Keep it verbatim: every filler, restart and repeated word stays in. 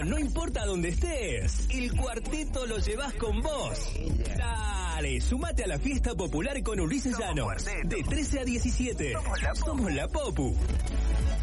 no importa dónde estés, el cuarteto lo llevas con vos. Dale, sumate a la fiesta popular con Ulises Llanos. De trece a diecisiete. Somos la Popu.